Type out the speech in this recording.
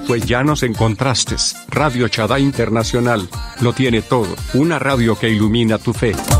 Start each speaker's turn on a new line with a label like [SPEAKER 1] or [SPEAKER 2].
[SPEAKER 1] pues ya nos encontraste. Radio Chada Internacional, lo tiene todo, una radio que ilumina tu fe.